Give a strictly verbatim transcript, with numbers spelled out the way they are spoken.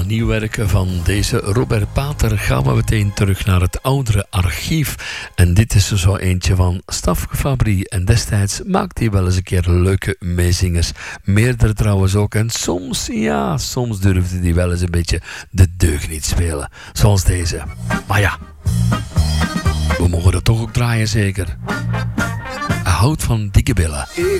nieuw werk van deze Robert Pater gaan we meteen terug naar het oudere archief. En dit is er zo eentje van Stafke Fabry. En destijds maakte hij wel eens een keer leuke meezingers. Meerdere trouwens ook. En soms, ja, soms durfde hij wel eens een beetje de deugniet spelen. Zoals deze. Maar ja, we mogen dat toch ook draaien zeker. Hij houdt van dikke billen.